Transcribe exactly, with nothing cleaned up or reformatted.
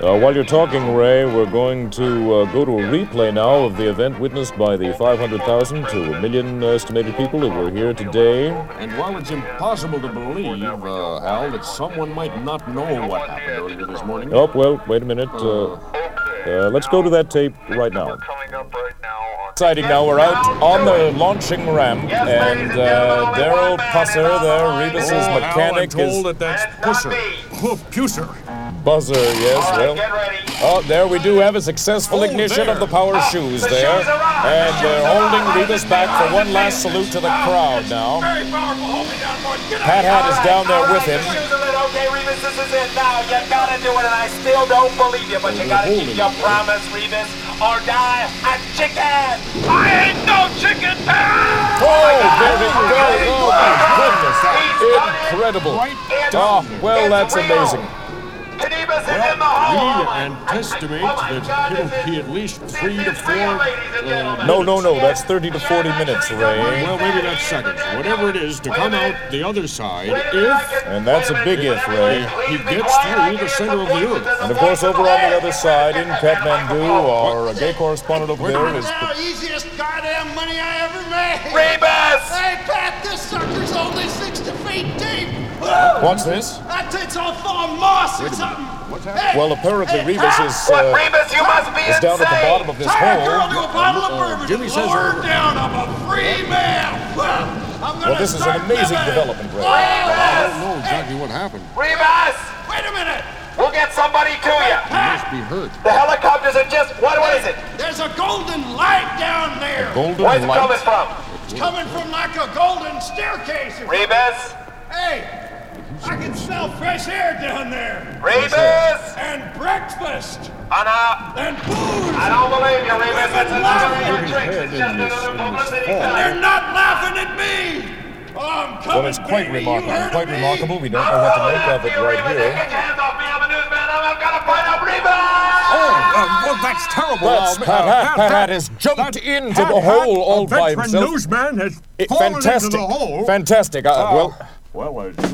Uh, while you're talking, Ray, we're going to uh, go to a replay now of the event witnessed by the five hundred thousand to a million estimated people who were here today. And while it's impossible to believe, uh, Hal, that someone might not know what happened earlier this morning... Oh, well, wait a minute. Uh, uh, let's go to that tape right now. Exciting now, we're out on the launching ramp, and uh, Daryl Pusser there, Rebus's oh, mechanic, Hal, I'm told is... that that's Pusser. Oh, Pusser. Buzzer, yes, well. Oh, there we do have a successful Oh, ignition there. of the power shoes there. And they're holding Rebus back for one last salute to the crowd now. Pat Hat is down there with him. Okay, Rebus, this is it now. You gotta do it, and I still don't believe you, but you gotta keep your promise, Rebus, or die a chicken. I ain't no chicken, Pat! Oh, there he goes. Oh, my goodness. Incredible. Oh, well, that's amazing. Well, we anticipate that it'll be at least three to four... Uh, no, no, no, that's thirty to forty minutes, Ray. Well, maybe that's seconds. Whatever it is, to come out the other side, if... And that's a big if, Ray. He gets through the center of the earth. And, of course, over on the other side, in Kathmandu, our uh, gay correspondent over there is... The easiest goddamn money I ever made! Rebus! Hey, Pat, this sucker's only sixty feet deep! What's this? That thing's all full of moss or something! What's happening? Well, apparently Rebus is, What, uh, Rebus, you must be is down at the bottom of this Tie a girl hole. to a bottle of Uh, bourbon Jimmy and says lower we're- her down. I'm a free man! Well, I'm gonna Well, this is an start amazing living. development, Ray. I Rebus! don't know exactly what happened. Rebus! Wait a minute! We'll get somebody to you. He must be hurt. The helicopters are just... What, what is it? There's a golden light down there! Golden Where's it light. coming from? It's coming from like a golden staircase! or- Rebus? Hey! I can smell fresh air down there! Rebus! And breakfast! Oh, no. And booze! I don't believe you, Rebus. It's Women another laughing. of your drinks. It's just another publicity And stunt. they're not laughing at me! Oh, I'm coming, Well, it's quite baby. remarkable. You heard Quite me? remarkable. We don't know what to make of it right Rebus, here. get your hands off me. I'm a newsman. I'm gonna find out Rebus! Oh, uh, well, that's terrible. That's Uh, Pat uh, Hat. Pat Hat has jumped that into Pat the Hat, hole all a by veteran himself. newsman has It- fallen fantastic. into the hole. Fantastic. Uh, well... Well, uh,